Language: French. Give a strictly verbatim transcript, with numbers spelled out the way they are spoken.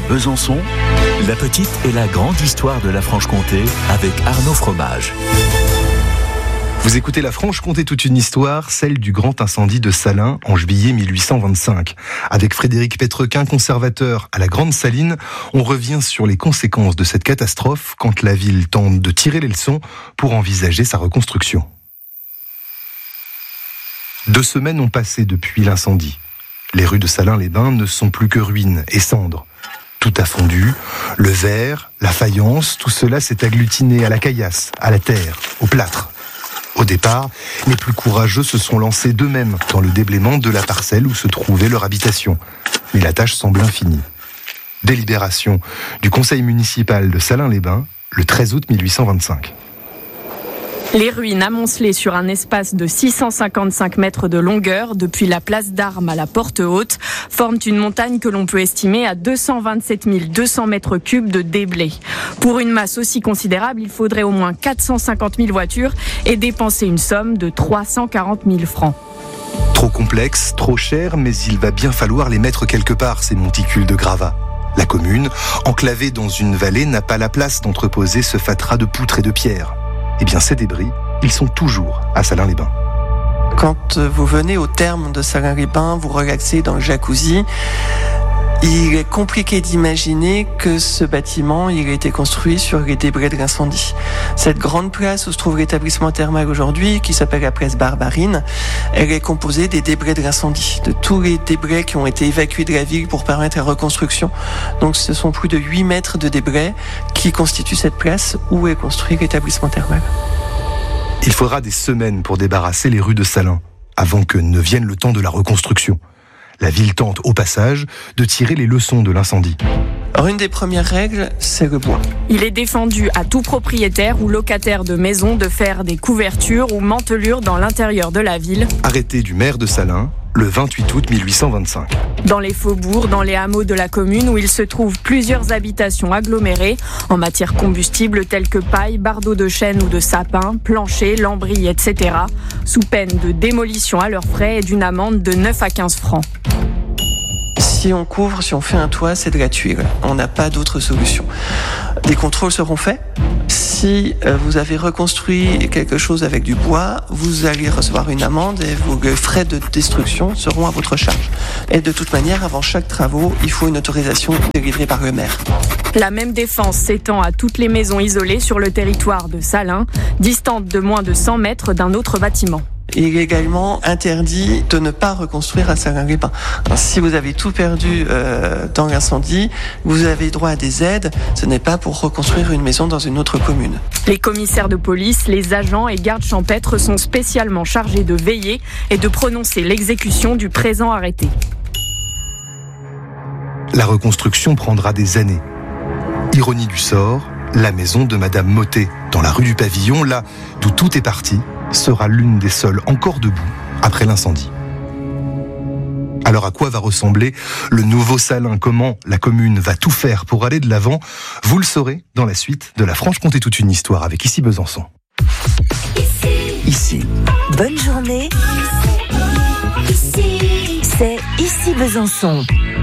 Besançon, la petite et la grande histoire de la Franche-Comté avec Arnaud Fromage. Vous écoutez La Franche-Comté, toute une histoire, celle du grand incendie de Salins en juillet mille huit cent vingt-cinq. Avec Frédéric Pétrequin, conservateur à la Grande Saline, on revient sur les conséquences de cette catastrophe quand la ville tente de tirer les leçons pour envisager sa reconstruction. Deux semaines ont passé depuis l'incendie. Les rues de Salins-les-Bains ne sont plus que ruines et cendres. Tout a fondu, le verre, la faïence, tout cela s'est agglutiné à la caillasse, à la terre, au plâtre. Au départ, les plus courageux se sont lancés d'eux-mêmes dans le déblaiement de la parcelle où se trouvait leur habitation. Mais la tâche semble infinie. Délibération du conseil municipal de Salins-les-Bains, le treize août mille huit cent vingt-cinq. Les ruines amoncelées sur un espace de six cent cinquante-cinq mètres de longueur, depuis la place d'Armes à la Porte Haute, forment une montagne que l'on peut estimer à deux cent vingt-sept mille deux cents mètres cubes de déblai. Pour une masse aussi considérable, il faudrait au moins quatre cent cinquante mille voitures et dépenser une somme de trois cent quarante mille francs. Trop complexe, trop cher, mais il va bien falloir les mettre quelque part, ces monticules de gravats. La commune, enclavée dans une vallée, n'a pas la place d'entreposer ce fatras de poutres et de pierres. Eh bien, ces débris, ils sont toujours à Salins-les-Bains. Quand vous venez au terme de Salins-les-Bains, vous relaxez dans le jacuzzi, il est compliqué d'imaginer que ce bâtiment il a été construit sur les débris de l'incendie. Cette grande place où se trouve l'établissement thermal aujourd'hui, qui s'appelle la place Barbarine, elle est composée des débris de l'incendie, de tous les débris qui ont été évacués de la ville pour permettre la reconstruction. Donc ce sont plus de huit mètres de débris qui constituent cette place où est construit l'établissement thermal. Il faudra des semaines pour débarrasser les rues de Salins, avant que ne vienne le temps de la reconstruction. La ville tente, au passage, de tirer les leçons de l'incendie. Alors, une des premières règles, c'est le bois. Il est défendu à tout propriétaire ou locataire de maison de faire des couvertures ou mantelures dans l'intérieur de la ville. Arrêté du maire de Salins, le vingt-huit août mille huit cent vingt-cinq. Dans les faubourgs, dans les hameaux de la commune où il se trouve plusieurs habitations agglomérées en matières combustibles telles que paille, bardeaux de chêne ou de sapin, planchers, lambris, et cetera, sous peine de démolition à leurs frais et d'une amende de neuf à quinze francs. Si on couvre, si on fait un toit, c'est de la tuile. On n'a pas d'autre solution. Des contrôles seront faits. Si vous avez reconstruit quelque chose avec du bois, vous allez recevoir une amende et vos frais de destruction seront à votre charge. Et de toute manière, avant chaque travaux, il faut une autorisation délivrée par le maire. La même défense s'étend à toutes les maisons isolées sur le territoire de Salins, distantes de moins de cent mètres d'un autre bâtiment. Il est également interdit de ne pas reconstruire à Salins-les-Bains. Si vous avez tout perdu euh, dans l'incendie, vous avez droit à des aides. Ce n'est pas pour reconstruire une maison dans une autre commune. Les commissaires de police, les agents et gardes champêtres sont spécialement chargés de veiller et de prononcer l'exécution du présent arrêté. La reconstruction prendra des années. Ironie du sort, la maison de Madame Mottet, dans la rue du Pavillon, là d'où tout est parti, sera l'une des seules encore debout après l'incendie. Alors à quoi va ressembler le nouveau Salins? Comment la commune va tout faire pour aller de l'avant? Vous le saurez dans la suite de La Franche-Comté, toute une histoire avec Ici Besançon. Ici. Ici. Bonne journée. Ici. C'est Ici Besançon.